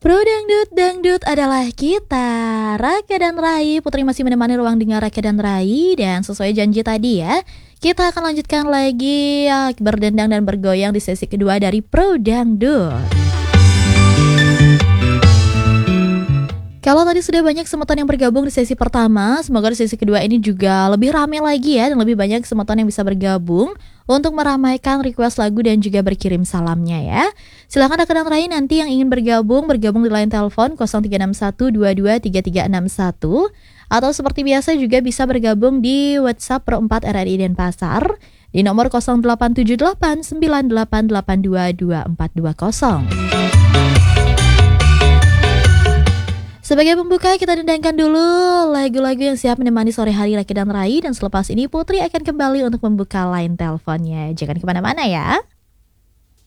Pro Dangdut, Dangdut adalah kita. Raka dan Rai, Putri masih menemani ruang dengar Raka dan Rai. Dan sesuai janji tadi ya, kita akan lanjutkan lagi berdendang dan bergoyang di sesi kedua dari Pro Dangdut. Kalau tadi sudah banyak semeton yang bergabung di sesi pertama, semoga di sesi kedua ini juga lebih ramai lagi ya, dan lebih banyak semeton yang bisa bergabung untuk meramaikan request lagu dan juga berkirim salamnya ya. Silahkan Raka dan Rai nanti yang ingin bergabung di line telepon 0361223361, atau seperti biasa juga bisa bergabung di WhatsApp Pro 4 RRI Denpasar di nomor 087898822420. Sebagai pembuka, kita dendangkan dulu lagu-lagu yang siap menemani sore hari Raka dan Rai. Dan selepas ini Putri akan kembali untuk membuka line teleponnya. Jangan kemana-mana ya.